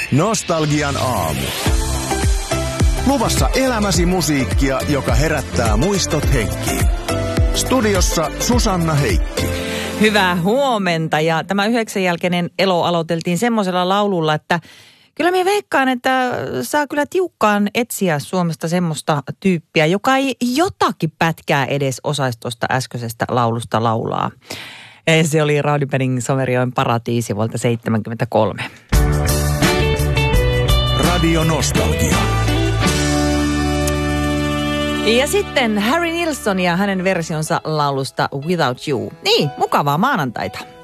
Nostalgian aamu. Luvassa elämäsi musiikkia, joka herättää muistot henkiin. Studiossa Susanna Heikki. Hyvää huomenta, ja tämä 9 jälkeinen elo aloiteltiin semmoisella laululla, että kyllä minä veikkaan, että saa kyllä tiukkaan etsiä Suomesta semmoista tyyppiä, joka ei jotakin pätkää edes osaisi tuosta äskeisestä laulusta laulaa. Ja se oli Raudi Penning Somerjoen Paratiisi vuolta 1973. Radio Nostalgia. Ja sitten Harry Nilsson ja hänen versionsa laulusta Without You. Niin, mukavaa maanantaita.